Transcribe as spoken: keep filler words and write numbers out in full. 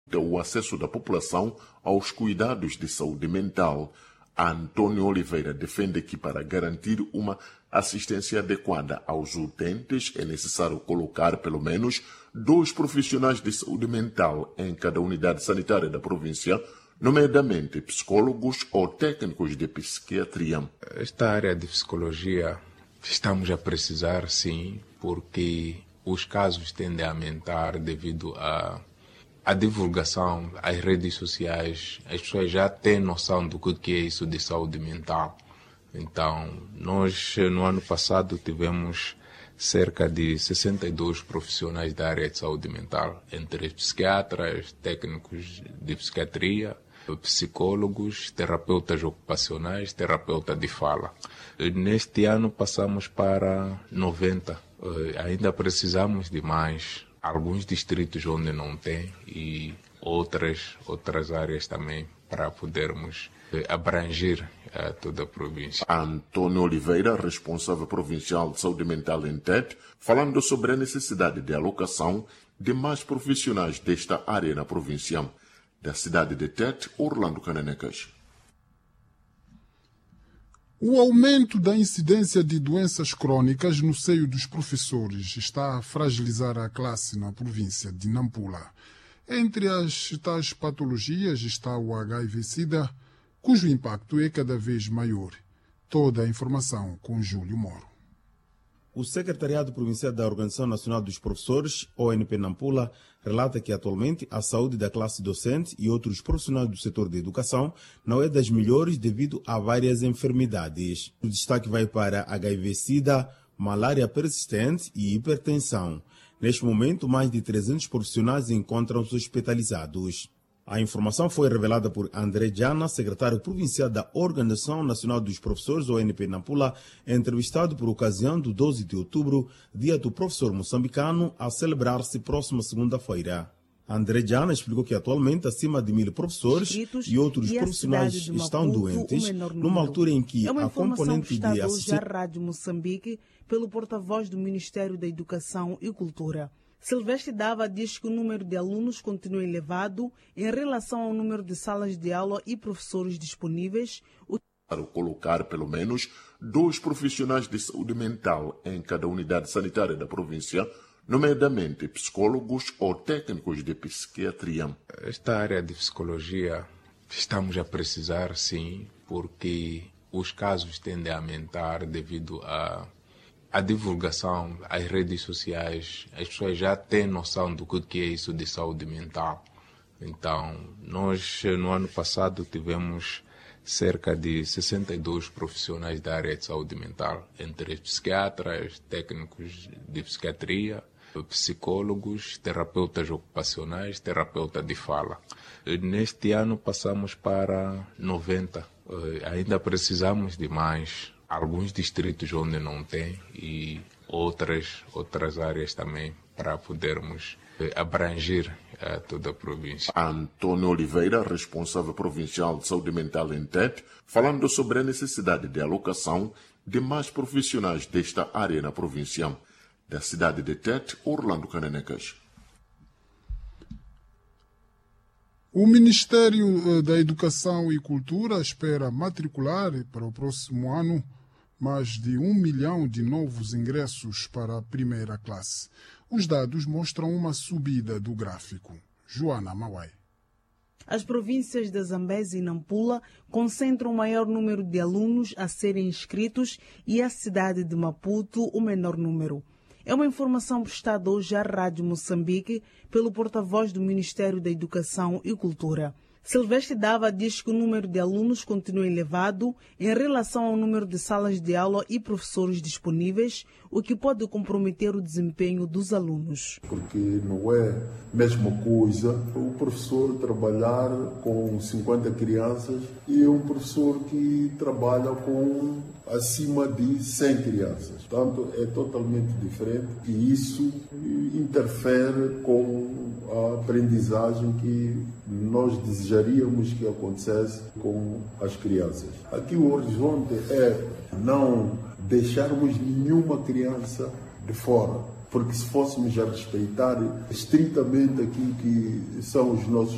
o acesso da população aos cuidados de saúde mental. Antônio Oliveira defende que para garantir uma assistência adequada aos utentes é necessário colocar pelo menos dois profissionais de saúde mental em cada unidade sanitária da província, nomeadamente psicólogos ou técnicos de psiquiatria. Esta área de psicologia estamos a precisar, sim, porque os casos tendem a aumentar devido à a divulgação, as redes sociais. As pessoas já têm noção do que é isso de saúde mental. Então, nós no ano passado tivemos cerca de sessenta e dois profissionais da área de saúde mental, entre psiquiatras, técnicos de psiquiatria, psicólogos, terapeutas ocupacionais, terapeuta de fala. Neste ano passamos para noventa. Ainda precisamos de mais. Alguns distritos onde não tem e outras, outras áreas também para podermos abranger a toda a província. Antônio Oliveira, responsável provincial de saúde mental em Tete, falando sobre a necessidade de alocação de mais profissionais desta área na província. Da cidade de Tete, Orlando Cananecas. O aumento da incidência de doenças crônicas no seio dos professores está a fragilizar a classe na província de Nampula. Entre as tais patologias está o H I V-Sida, cujo impacto é cada vez maior. Toda a informação com Júlio Moro. O Secretariado Provincial da Organização Nacional dos Professores, O N P Nampula, relata que atualmente a saúde da classe docente e outros profissionais do setor da educação não é das melhores devido a várias enfermidades. O destaque vai para H I V-Sida, malária persistente e hipertensão. Neste momento, mais de trezentos profissionais encontram-se hospitalizados. A informação foi revelada por André Jana, secretário provincial da Organização Nacional dos Professores, O N P Nampula, entrevistado por ocasião do doze de outubro, dia do professor moçambicano, a celebrar-se próxima segunda-feira. André Jana explicou que atualmente acima de mil professores e outros profissionais estão doentes, numa altura em que é a componente de assistência... à Rádio Moçambique pelo porta-voz do Ministério da Educação e Cultura. Silvestre Dava diz que o número de alunos continua elevado em relação ao número de salas de aula e professores disponíveis. Para colocar pelo menos dois profissionais de saúde mental em cada unidade sanitária da província, nomeadamente psicólogos ou técnicos de psiquiatria. Esta área de psicologia estamos a precisar, sim, porque os casos tendem a aumentar devido a a divulgação, as redes sociais. As pessoas já têm noção do que é isso de saúde mental. Então, nós no ano passado tivemos cerca de sessenta e dois profissionais da área de saúde mental, entre psiquiatras, técnicos de psiquiatria, psicólogos, terapeutas ocupacionais, terapeuta de fala. Neste ano passamos para noventa. Ainda precisamos de mais. Alguns distritos onde não tem e outras, outras áreas também para podermos abranger a toda a província. Antônio Oliveira, responsável provincial de saúde mental em Tete, falando sobre a necessidade de alocação de mais profissionais desta área na província. Da cidade de Tete, Orlando Cananecas. O Ministério da Educação e Cultura espera matricular para o próximo ano mais de um milhão de novos ingressos para a primeira classe. Os dados mostram uma subida do gráfico. Joana Mauai. As províncias da Zambésia e Nampula concentram o maior número de alunos a serem inscritos e a cidade de Maputo o menor número. É uma informação prestada hoje à Rádio Moçambique pelo porta-voz do Ministério da Educação e Cultura. Silvestre Dava diz que o número de alunos continua elevado em relação ao número de salas de aula e professores disponíveis, o que pode comprometer o desempenho dos alunos. Porque não é a mesma coisa o professor trabalhar com cinquenta crianças e um professor que trabalha com acima de cem crianças. Portanto, é totalmente diferente e isso interfere com a aprendizagem que nós desejaríamos que acontecesse com as crianças. Aqui o horizonte é não deixarmos nenhuma criança de fora, porque se fôssemos a respeitar estritamente aquilo que são os nossos